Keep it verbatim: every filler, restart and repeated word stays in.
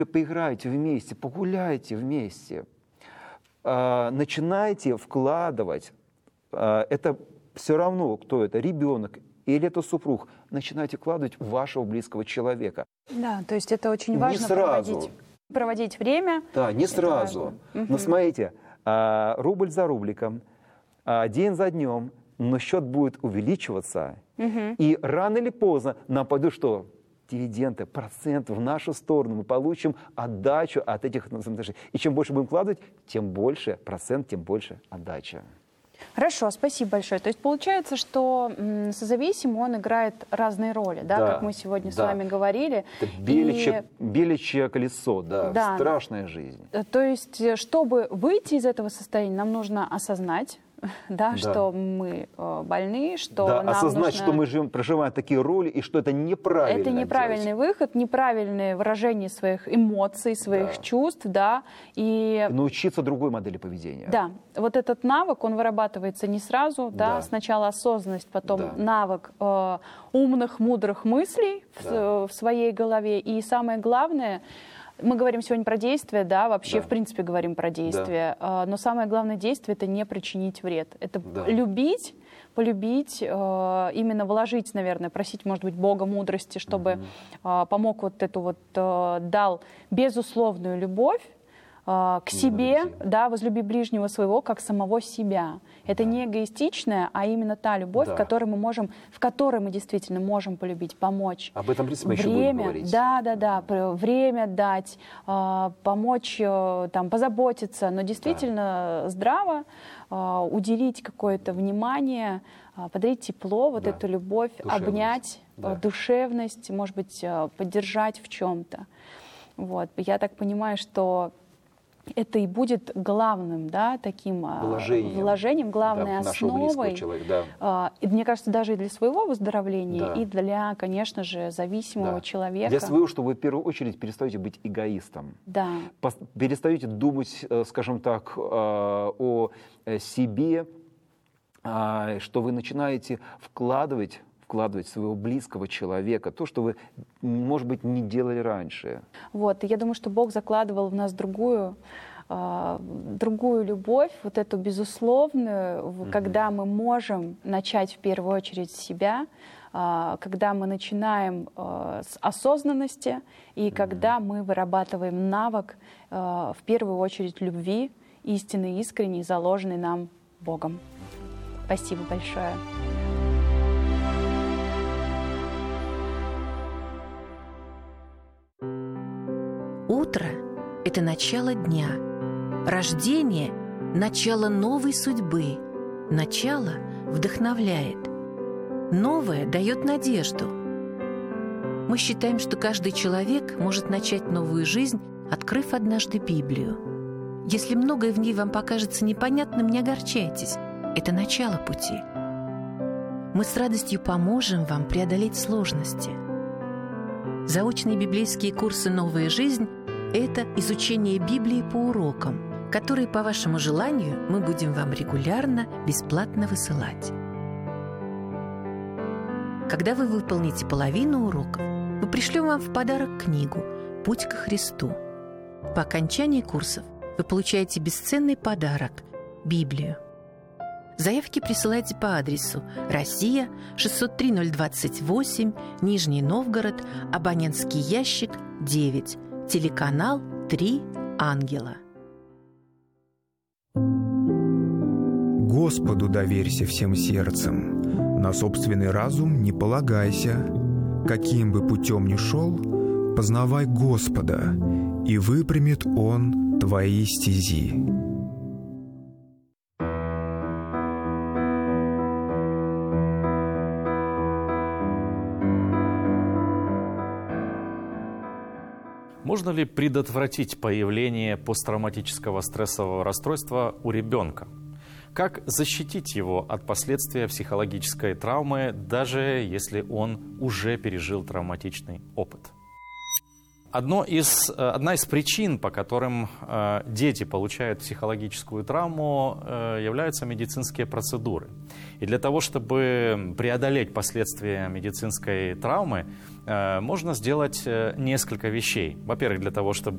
Поиграйте вместе, погуляйте вместе. Начинайте вкладывать. Это все равно, кто это, ребенок или это супруг. Начинайте вкладывать в вашего близкого человека. Да, то есть это очень важно. Не сразу. Проводить, проводить время. Да, не сразу. Но смотрите, рубль за рубликом, день за днем, но счет будет увеличиваться. Угу. И рано или поздно нам пойдут что? Дивиденды, процент в нашу сторону. Мы получим отдачу от этих взаимоотношений. И чем больше будем вкладывать, тем больше процент, тем больше отдача. Хорошо, спасибо большое. То есть получается, что созависимый, он играет разные роли, да, да, как мы сегодня да. с вами говорили. Это беличье, И... беличье колесо, да, да, страшная жизнь. То есть, чтобы выйти из этого состояния, нам нужно осознать, да, да. что мы больны, что да, нам осознать, нужно... что мы живем, проживаем такие роли, и что это неправильно. Это неправильный делать. Выход, неправильное выражение своих эмоций, своих да. чувств, да, и... и научиться другой модели поведения. Да, вот этот навык, он вырабатывается не сразу, да, да. сначала осознанность, потом да. навык э, умных, мудрых мыслей да. в, в своей голове, и самое главное... Мы говорим сегодня про действие, да, вообще, да. в принципе, говорим про действие. Да. Но самое главное действие — это не причинить вред. Это да. любить, полюбить, именно вложить, наверное, просить, может быть, Бога мудрости, чтобы угу. помог вот эту вот, дал безусловную любовь к себе, да, возлюби ближнего своего, как самого себя. Это да. не эгоистичная, а именно та любовь, да. в которой мы можем, в которой мы действительно можем полюбить, помочь. Об этом, в принципе, мы время, еще будем говорить. Да, да, да, время дать, помочь, там, позаботиться, но действительно да. здраво уделить какое-то внимание, подарить тепло, вот да. эту любовь, душевность. Обнять, да. душевность, может быть, поддержать в чем-то. Вот. Я так понимаю, что это и будет главным, да, таким вложением, вложением главной да, основой. Да. И, мне кажется, даже и для своего выздоровления, да. и для, конечно же, зависимого да. человека. Для своего, чтобы вы в первую очередь перестаете быть эгоистом. Да. Перестаете думать, скажем так, о себе, что вы начинаете вкладывать вкладывать в своего близкого человека, то, что вы, может быть, не делали раньше. Вот, и я думаю, что Бог закладывал в нас другую, э, другую любовь, вот эту безусловную, mm-hmm. когда мы можем начать в первую очередь с себя, э, когда мы начинаем э, с осознанности, и mm-hmm. когда мы вырабатываем навык, э, в первую очередь, любви, истинной, искренней, заложенной нам Богом. Спасибо большое. Утро — это начало дня. Рождение — начало новой судьбы. Начало вдохновляет. Новое дает надежду. Мы считаем, что каждый человек может начать новую жизнь, открыв однажды Библию. Если многое в ней вам покажется непонятным, не огорчайтесь. Это начало пути. Мы с радостью поможем вам преодолеть сложности. Заочные библейские курсы «Новая жизнь» — это изучение Библии по урокам, которые, по вашему желанию, мы будем вам регулярно, бесплатно высылать. Когда вы выполните половину уроков, мы пришлем вам в подарок книгу «Путь ко Христу». По окончании курсов вы получаете бесценный подарок – Библию. Заявки присылайте по адресу Россия, шестьсот три ноль двадцать восемь, Нижний Новгород, абонентский ящик девять, телеканал три Ангела. Господу доверься всем сердцем, на собственный разум не полагайся. Каким бы путем ни шел, познавай Господа, и выпрямит Он твои стези. Можно ли предотвратить появление посттравматического стрессового расстройства у ребенка? Как защитить его от последствий психологической травмы, даже если он уже пережил травматичный опыт? Одно из, одна из причин, по которым э, дети получают психологическую травму, э, являются медицинские процедуры. И для того, чтобы преодолеть последствия медицинской травмы, э, можно сделать несколько вещей. Во-первых, для того, чтобы